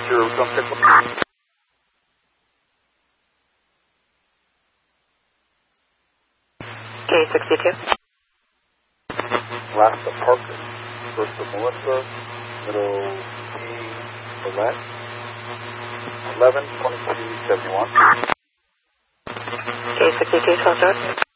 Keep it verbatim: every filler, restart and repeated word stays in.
your film six. K sixty-two. Last to Parker. First to Melissa. Middle T. Colette. eleven twenty-two seventy-one. K sixty-two, twelve start.